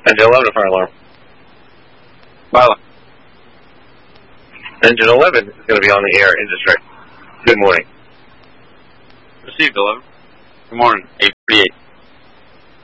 Engine 11, fire alarm. Fire. Engine 11 is going to be on the air in district. Good morning. Received 11. Good morning. 848.